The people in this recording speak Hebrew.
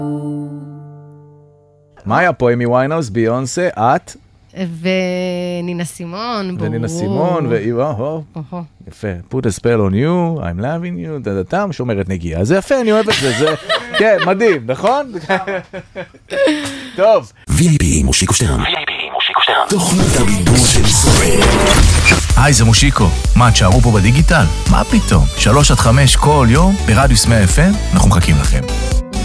מה היה פה? אמי ויינהאוס, ביונסה, את? ונינה סימון, ברור. ונינה סימון, יפה. Put a spell on you, I'm loving you, דדתם, שומרת נגיעה. זה יפה, אני אוהב את זה. כן, מדהים, נכון? טוב. VIP מושיקו שטרן. תוכנית הבידור של ישראל. היי, זה מושיקו. מה, תשארו פה בדיגיטל? מה פתאום? 3-5 כל יום ברדיוס 100 FM, אנחנו מחכים לכם.